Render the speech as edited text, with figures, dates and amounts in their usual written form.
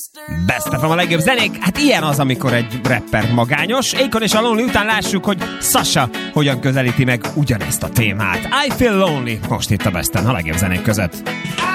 Best of a legjobb zenék, hát ilyen az, amikor egy rapper magányos. Akon és a Lonely után lássuk, hogy Sasha hogyan közelíti meg ugyanezt a témát. I Feel Lonely, most itt a Besten a legjobb zenék között.